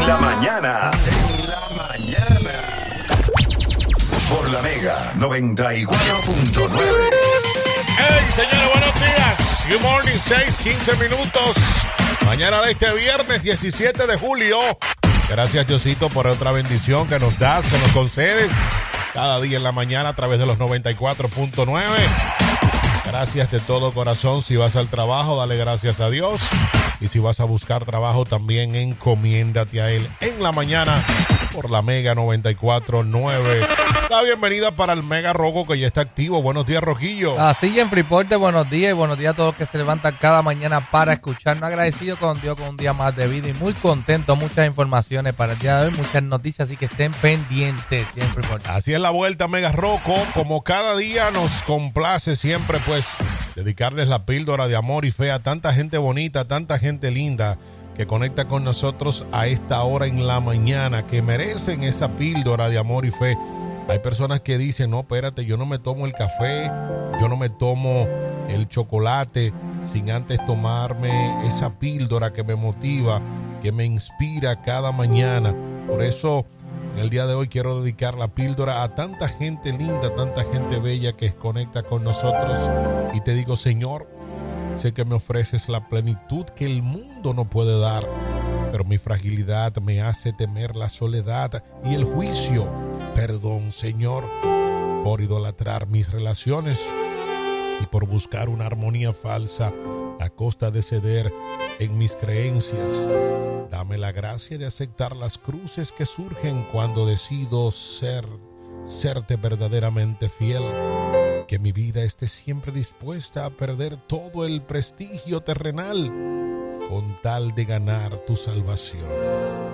la mañana. En la mañana. Por la Mega 94.9. Hey, señores, buenos días. Good morning, 6:15 minutos. Mañana de este viernes 17 de julio. Gracias, Diosito, por otra bendición que nos das, que nos concedes cada día en la mañana a través de los 94.9. Gracias de todo corazón. Si vas al trabajo, dale gracias a Dios. Y si vas a buscar trabajo, también encomiéndate a Él en la mañana por la Mega 94.9. La bienvenida para el Mega Rojo que ya está activo. Buenos días, Rojillo. Así en Freeport, buenos días y buenos días a todos los que se levantan cada mañana para escucharnos. Agradecido con Dios con un día más de vida y muy contento. Muchas informaciones para el día de hoy, muchas noticias, así que estén pendientes siempre. Así es la vuelta, Mega Rojo. Como cada día nos complace siempre, pues, dedicarles la píldora de amor y fe a tanta gente bonita, tanta gente linda que conecta con nosotros a esta hora en la mañana, que merecen esa píldora de amor y fe. Hay personas que dicen, no, espérate, yo no me tomo el café, yo no me tomo el chocolate sin antes tomarme esa píldora que me motiva, que me inspira cada mañana. Por eso, en el día de hoy quiero dedicar la píldora a tanta gente linda, tanta gente bella que conecta con nosotros. Y te digo, Señor, sé que me ofreces la plenitud que el mundo no puede dar, pero mi fragilidad me hace temer la soledad y el juicio. Perdón, Señor, por idolatrar mis relaciones y por buscar una armonía falsa a costa de ceder en mis creencias. Dame la gracia de aceptar las cruces que surgen cuando decido serte verdaderamente fiel. Que mi vida esté siempre dispuesta a perder todo el prestigio terrenal con tal de ganar tu salvación.